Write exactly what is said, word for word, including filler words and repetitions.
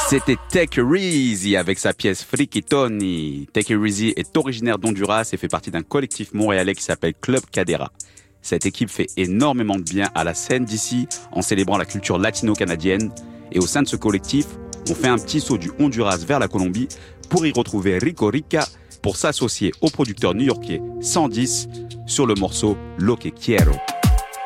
C'était Take It Easy avec sa pièce Freaky Tony. Take It Easy est originaire d'Honduras et fait partie d'un collectif montréalais qui s'appelle Club Cadera. Cette équipe fait énormément de bien à la scène d'ici en célébrant la culture latino-canadienne. Et au sein de ce collectif, on fait un petit saut du Honduras vers la Colombie pour y retrouver Rico Rica pour s'associer au producteur new-yorkais cent dix sur le morceau Lo Que Quiero.